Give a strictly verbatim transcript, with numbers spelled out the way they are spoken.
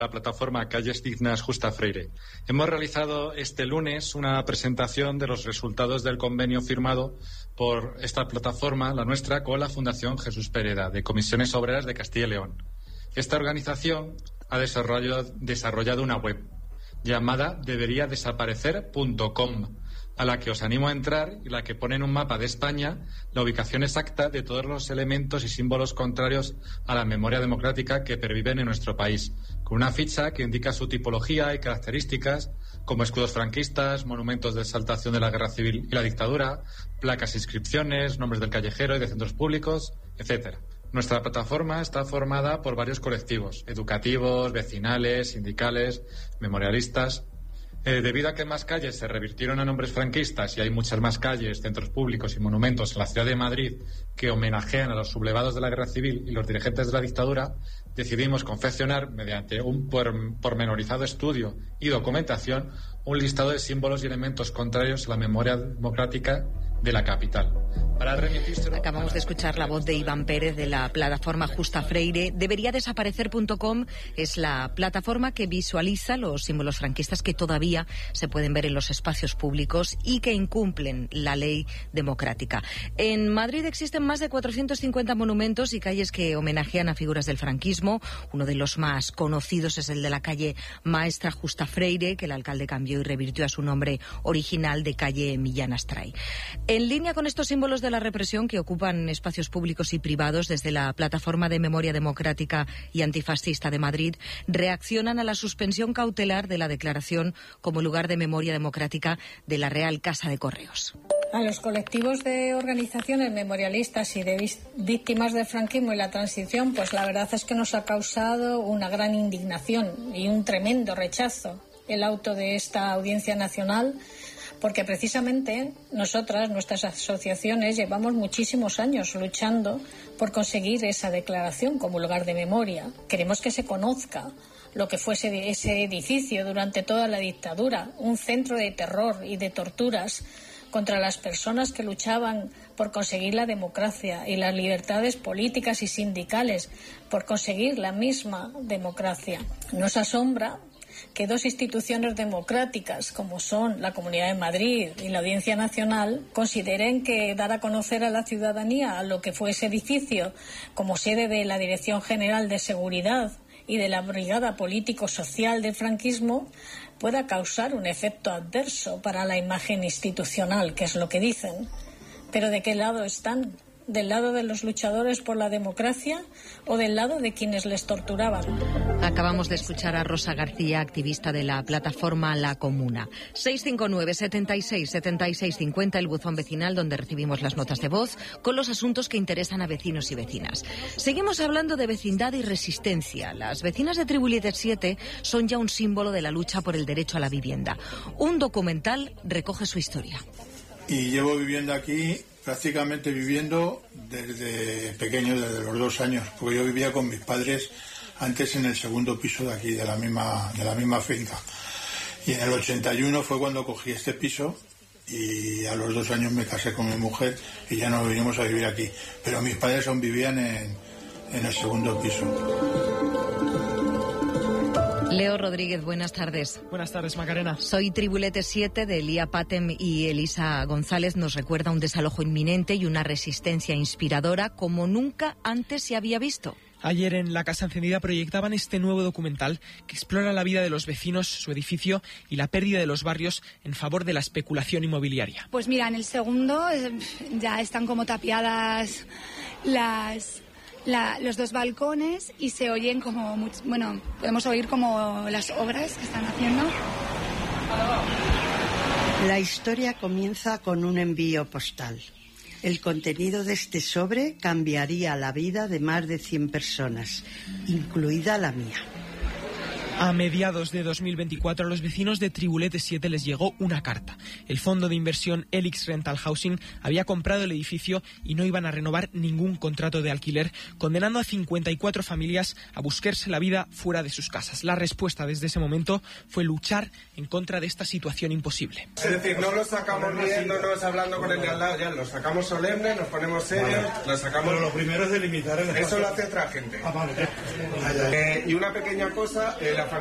La plataforma Calles Dignas Justa Freire. Hemos realizado este lunes una presentación de los resultados del convenio firmado por esta plataforma, la nuestra, con la Fundación Jesús Pereda, de Comisiones Obreras de Castilla y León. Esta organización ha desarrollado, desarrollado una web llamada debería desaparecer punto com, a la que os animo a entrar y la que pone en un mapa de España la ubicación exacta de todos los elementos y símbolos contrarios a la memoria democrática que perviven en nuestro país, con una ficha que indica su tipología y características, como escudos franquistas, monumentos de exaltación de la guerra civil y la dictadura, placas e inscripciones, nombres del callejero y de centros públicos, etcétera. Nuestra plataforma está formada por varios colectivos, educativos, vecinales, sindicales, memorialistas. Eh, debido a que más calles se revirtieron a nombres franquistas y hay muchas más calles, centros públicos y monumentos en la ciudad de Madrid que homenajean a los sublevados de la guerra civil y los dirigentes de la dictadura, decidimos confeccionar, mediante un pormenorizado estudio y documentación, un listado de símbolos y elementos contrarios a la memoria democrática de la capital. Para remitírselo... Acabamos de escuchar la voz de Iván Pérez de la plataforma Justa Freire. Debería desaparecer punto com es la plataforma que visualiza los símbolos franquistas que todavía se pueden ver en los espacios públicos y que incumplen la ley democrática. En Madrid existen más de cuatrocientos cincuenta monumentos y calles que homenajean a figuras del franquismo. Uno de los más conocidos es el de la calle Maestra Justa Freire, que el alcalde cambió y revirtió a su nombre original de calle Millán Astray. En línea con estos símbolos de la represión que ocupan espacios públicos y privados, desde la Plataforma de Memoria Democrática y Antifascista de Madrid reaccionan a la suspensión cautelar de la declaración como lugar de memoria democrática de la Real Casa de Correos. A los colectivos de organizaciones memorialistas y de víctimas del franquismo y la transición, pues la verdad es que nos ha causado una gran indignación y un tremendo rechazo el auto de esta Audiencia Nacional, porque precisamente nosotras, nuestras asociaciones, llevamos muchísimos años luchando por conseguir esa declaración como lugar de memoria. Queremos que se conozca lo que fue ese, ese edificio durante toda la dictadura, un centro de terror y de torturas contra las personas que luchaban por conseguir la democracia y las libertades políticas y sindicales, por conseguir la misma democracia. Nos asombra que dos instituciones democráticas como son la Comunidad de Madrid y la Audiencia Nacional consideren que dar a conocer a la ciudadanía lo que fue ese edificio como sede de la Dirección General de Seguridad y de la Brigada Político-Social del franquismo pueda causar un efecto adverso para la imagen institucional, que es lo que dicen. Pero ¿de qué lado están? ¿Del lado de los luchadores por la democracia o del lado de quienes les torturaban? Acabamos de escuchar a Rosa García, activista de la plataforma La Comuna. seis cinco nueve, setenta y seis, setenta y seis cincuenta, el buzón vecinal donde recibimos las notas de voz con los asuntos que interesan a vecinos y vecinas. Seguimos hablando de vecindad y resistencia. Las vecinas de Tribulete siete son ya un símbolo de la lucha por el derecho a la vivienda. Un documental recoge su historia. Y llevo viviendo aquí, prácticamente viviendo desde pequeño, desde los dos años, porque yo vivía con mis padres antes en el segundo piso de aquí, de la misma, de la misma finca. Y en el ochenta y uno fue cuando cogí este piso y a los dos años me casé con mi mujer y ya nos vinimos a vivir aquí. Pero mis padres aún vivían en, en el segundo piso. Leo Rodríguez, buenas tardes. Buenas tardes, Macarena. Soy Tribulete siete de Lía Patem y Elisa González. Nos recuerda un desalojo inminente y una resistencia inspiradora como nunca antes se había visto. Ayer en La Casa Encendida proyectaban este nuevo documental que explora la vida de los vecinos, su edificio y la pérdida de los barrios en favor de la especulación inmobiliaria. Pues mira, en el segundo ya están como tapiadas las... La, los dos balcones y se oyen como, much, bueno, podemos oír como las obras que están haciendo. La historia comienza con un envío postal. El contenido de este sobre cambiaría la vida de más de cien personas, incluida la mía. A mediados de dos mil veinticuatro a los vecinos de Tribulete siete les llegó una carta. El fondo de inversión Elix Rental Housing había comprado el edificio y no iban a renovar ningún contrato de alquiler, condenando a cincuenta y cuatro familias a buscarse la vida fuera de sus casas. La respuesta desde ese momento fue luchar en contra de esta situación imposible. Es decir, no lo sacamos riéndonos, hablando con el de al lado, ya lo sacamos solemne, nos ponemos serios, vale. Lo sacamos... Pero lo primero es delimitar el espacio. Eso lo hace otra gente. Ah, vale. Eh, y una pequeña cosa, eh, la